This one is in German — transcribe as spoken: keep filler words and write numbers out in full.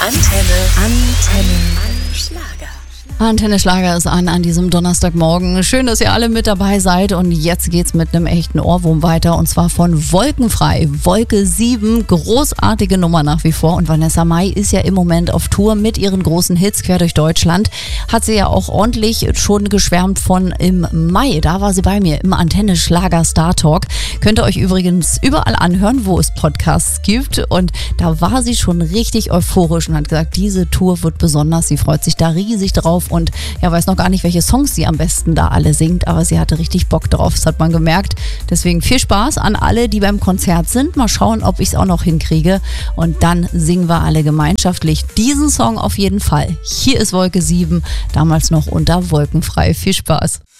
Antenne. Antenne. Schlager. Antenne Schlager ist an an diesem Donnerstagmorgen. Schön, dass ihr alle mit dabei seid und jetzt geht's mit einem echten Ohrwurm weiter und zwar von Wolkenfrei. Wolke sieben, großartige Nummer nach wie vor und Vanessa Mai ist ja im Moment auf Tour mit ihren großen Hits quer durch Deutschland. Hat sie ja auch ordentlich schon geschwärmt von im Mai. Da war sie bei mir im Antenne Schlager Star Talk. Könnt ihr euch übrigens überall anhören, wo es Podcasts gibt und da war sie schon richtig euphorisch und hat gesagt, diese Tour wird besonders. Sie freut sich da riesig drauf. Und ja, weiß noch gar nicht, welche Songs sie am besten da alle singt, aber sie hatte richtig Bock drauf, das hat man gemerkt. Deswegen viel Spaß an alle, die beim Konzert sind. Mal schauen, ob ich es auch noch hinkriege. Und dann singen wir alle gemeinschaftlich diesen Song auf jeden Fall. Hier ist Wolke sieben, damals noch unter Wolkenfrei. Viel Spaß.